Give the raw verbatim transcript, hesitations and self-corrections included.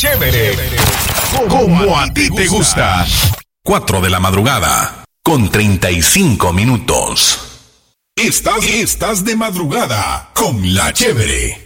Chévere. Como a ti te gusta. cuatro de la madrugada, con treinta y cinco minutos. Estás, estás de madrugada con La Chévere.